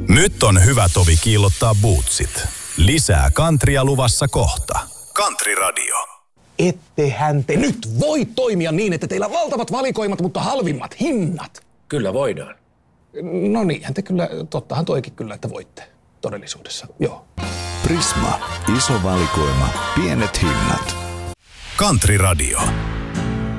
Nyt on hyvä tovi kiillottaa bootsit. Lisää kantria luvassa kohta. Country Radio. Ettehän te nyt voi toimia niin, että teillä on valtavat valikoimat, mutta halvimmat hinnat. Kyllä voidaan. No niinhän te kyllä, tottahan toikin kyllä, että voitte todellisuudessa, joo. Prisma, iso valikoima, pienet hinnat. Country Radio.